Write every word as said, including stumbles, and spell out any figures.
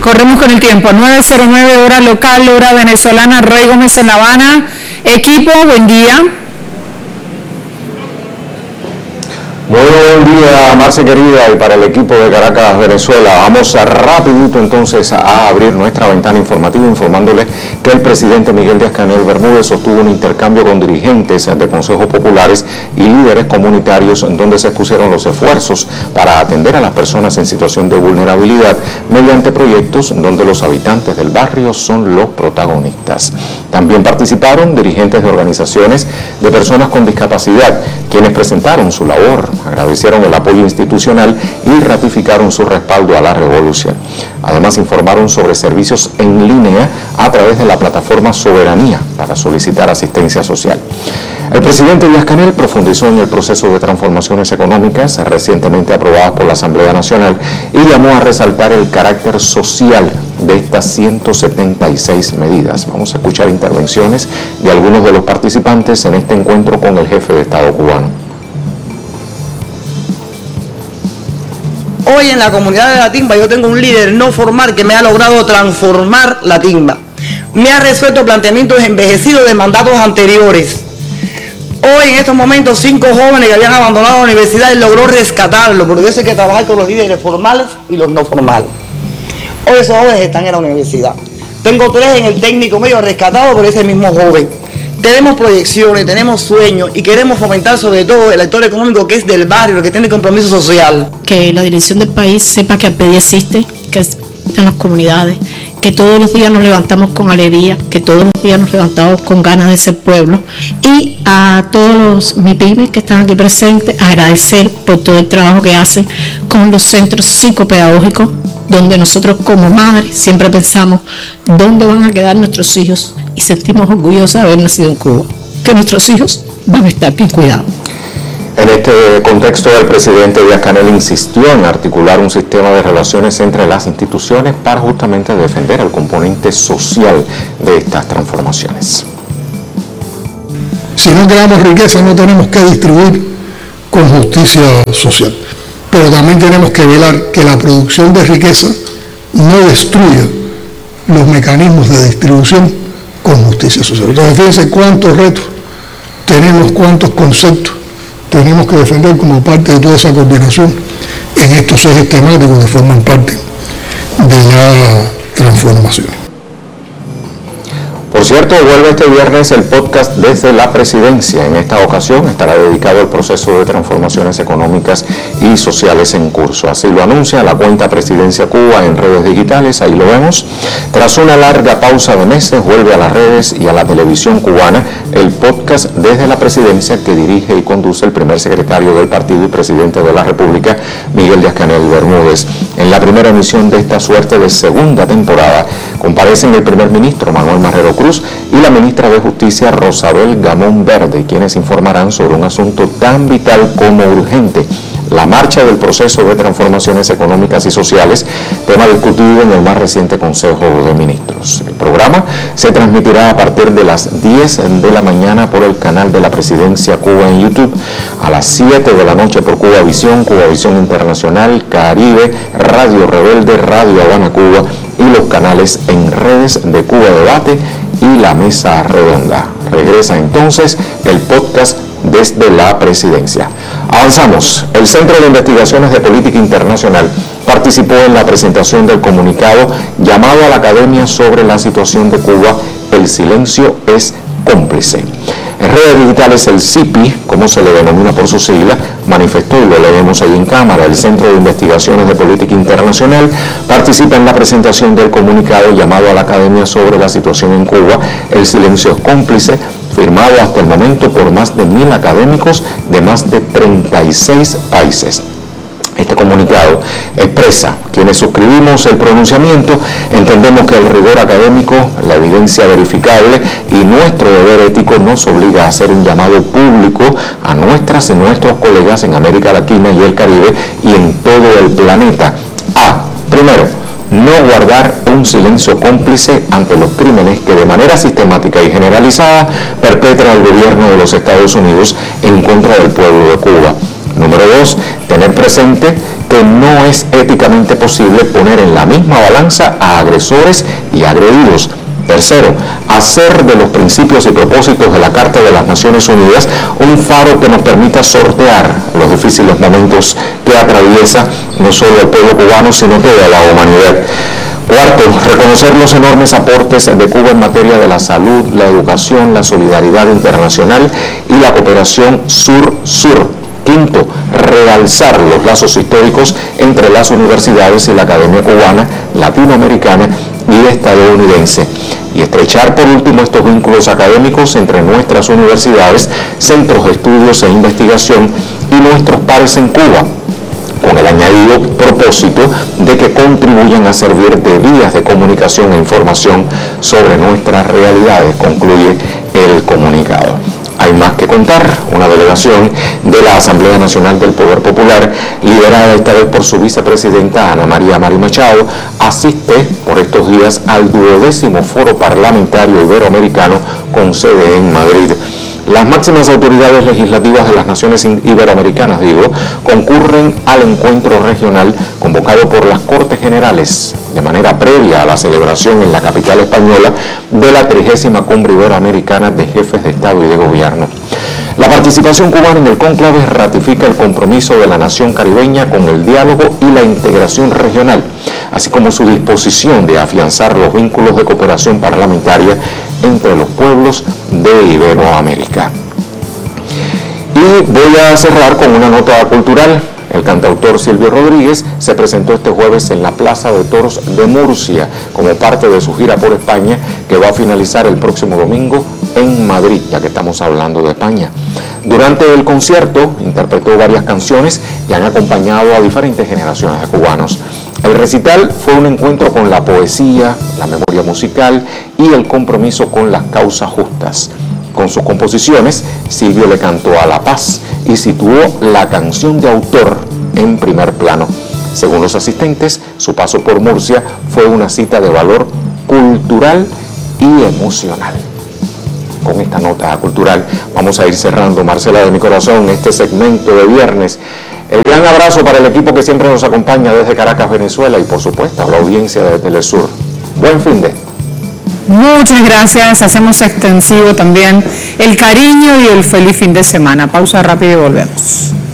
Corremos con el tiempo, nueve cero nueve hora local, hora venezolana, Rey Gómez en La Habana. Equipo, buen día. Muy buen día, Marce querida, y para el equipo de Caracas, Venezuela. Vamos a rapidito entonces a abrir nuestra ventana informativa informándole que el presidente Miguel Díaz-Canel Bermúdez sostuvo un intercambio con dirigentes de consejos populares y líderes comunitarios donde se expusieron los esfuerzos para atender a las personas en situación de vulnerabilidad mediante proyectos donde los habitantes del barrio son los protagonistas. También participaron dirigentes de organizaciones de personas con discapacidad, quienes presentaron su labor, agradecieron el apoyo institucional y ratificaron su respaldo a la revolución. Además, informaron sobre servicios en línea a través de la plataforma Soberanía para solicitar asistencia social. El presidente Díaz-Canel profundizó en el proceso de transformaciones económicas recientemente aprobadas por la Asamblea Nacional y llamó a resaltar el carácter social de estas ciento setenta y seis medidas. Vamos a escuchar intervenciones de algunos de los participantes en este encuentro con el jefe de Estado cubano. Hoy en la comunidad de La Timba yo tengo un líder no formal que me ha logrado transformar La Timba. Me ha resuelto planteamientos envejecidos de mandatos anteriores. Hoy en estos momentos cinco jóvenes que habían abandonado la universidad y logró rescatarlo, porque yo sé que trabajar con los líderes formales y los no formales. Hoy esos jóvenes están en la universidad. Tengo tres en el técnico medio rescatado por ese mismo joven. Tenemos proyecciones, tenemos sueños y queremos fomentar sobre todo el actor económico que es del barrio, que tiene compromiso social. Que la dirección del país sepa que APEDI existe, que es en las comunidades, que todos los días nos levantamos con alegría, que todos los días nos levantamos con ganas de ser pueblo. Y a todos los MIPYMES que están aquí presentes, agradecer por todo el trabajo que hacen con los centros psicopedagógicos, donde nosotros como madres siempre pensamos dónde van a quedar nuestros hijos y sentimos orgullosos de haber nacido en Cuba, que nuestros hijos van a estar bien cuidados. En este contexto, el presidente Díaz-Canel insistió en articular un sistema de relaciones entre las instituciones para justamente defender el componente social de estas transformaciones. Si no creamos riqueza, no tenemos que distribuir con justicia social. Pero también tenemos que velar que la producción de riqueza no destruya los mecanismos de distribución con justicia social. Entonces, fíjense cuántos retos tenemos, cuántos conceptos tenemos que defender como parte de toda esa coordinación en estos ejes temáticos que forman parte de la transformación. Por cierto, vuelve este viernes el podcast Desde la Presidencia. En esta ocasión estará dedicado al proceso de transformaciones económicas y sociales en curso. Así lo anuncia la cuenta Presidencia Cuba en redes digitales, ahí lo vemos. Tras una larga pausa de meses, vuelve a las redes y a la televisión cubana el podcast Desde la Presidencia que dirige y conduce el primer secretario del partido y presidente de la República, Miguel Díaz-Canel Bermúdez. En la primera emisión de esta suerte de segunda temporada, comparecen el primer ministro Manuel Marrero Cruz y la ministra de Justicia Rosabel Gamón Verde, quienes informarán sobre un asunto tan vital como urgente: la marcha del proceso de transformaciones económicas y sociales, tema discutido en el más reciente Consejo de Ministros. El programa se transmitirá a partir de las diez de la mañana por el canal de la Presidencia Cuba en YouTube, a las siete de la noche por Cuba Visión, Cuba Visión Internacional, Caribe, Radio Rebelde, Radio Habana Cuba y los canales en redes de Cuba Debate y La Mesa Redonda. Regresa entonces el podcast Desde la Presidencia. Avanzamos. El Centro de Investigaciones de Política Internacional participó en la presentación del comunicado llamado a la Academia sobre la situación de Cuba: el silencio es cómplice. En redes digitales, el C I P I, como se le denomina por su sigla, manifestó, y lo leemos ahí en cámara: el Centro de Investigaciones de Política Internacional participa en la presentación del comunicado llamado a la Academia sobre la situación en Cuba: el silencio es cómplice, firmado hasta el momento por más de mil académicos de más de treinta y seis países. Este comunicado expresa: quienes suscribimos el pronunciamiento entendemos que el rigor académico, la evidencia verificable y nuestro deber ético nos obliga a hacer un llamado público a nuestras y nuestros colegas en América Latina y el Caribe y en todo el planeta a, primero, no guardar un silencio cómplice ante los crímenes que de manera sistemática y generalizada perpetra el gobierno de los Estados Unidos en contra del pueblo de Cuba. Número dos, tener presente que no es éticamente posible poner en la misma balanza a agresores y agredidos. Tercero, hacer de los principios y propósitos de la Carta de las Naciones Unidas un faro que nos permita sortear los difíciles momentos que atraviesa no solo el pueblo cubano, sino toda la humanidad. Cuarto, reconocer los enormes aportes de Cuba en materia de la salud, la educación, la solidaridad internacional y la cooperación sur-sur. Quinto, realzar los lazos históricos entre las universidades y la academia cubana, latinoamericana y estadounidense. Y estrechar por último estos vínculos académicos entre nuestras universidades, centros de estudios e investigación y nuestros pares en Cuba, con el añadido propósito de que contribuyan a servir de vías de comunicación e información sobre nuestras realidades, concluye el comunicado. Hay más que contar. Una delegación de la Asamblea Nacional del Poder Popular, liderada esta vez por su vicepresidenta Ana María Mari Machado, asiste por estos días al duodécimo Foro Parlamentario Iberoamericano con sede en Madrid. Las máximas autoridades legislativas de las naciones iberoamericanas, digo, concurren al encuentro regional convocado por las Cortes Generales de manera previa a la celebración en la capital española de la trigésima Cumbre Iberoamericana de Jefes de Estado y de Gobierno. La participación cubana en el cónclave ratifica el compromiso de la nación caribeña con el diálogo y la integración regional, así como su disposición de afianzar los vínculos de cooperación parlamentaria entre los pueblos de Iberoamérica. Y voy a cerrar con una nota cultural. El cantautor Silvio Rodríguez se presentó este jueves en la Plaza de Toros de Murcia como parte de su gira por España, que va a finalizar el próximo domingo en Madrid, ya que estamos hablando de España. Durante el concierto interpretó varias canciones y han acompañado a diferentes generaciones de cubanos. El recital fue un encuentro con la poesía, la memoria musical y el compromiso con las causas justas. Con sus composiciones, Silvio le cantó a la paz y situó la canción de autor en primer plano. Según los asistentes, su paso por Murcia fue una cita de valor cultural y emocional. Con esta nota cultural vamos a ir cerrando, Marcela de mi corazón, este segmento de viernes. El gran abrazo para el equipo que siempre nos acompaña desde Caracas, Venezuela, y por supuesto a la audiencia de Telesur. Buen fin de. Muchas gracias. Hacemos extensivo también el cariño y el feliz fin de semana. Pausa rápida y volvemos.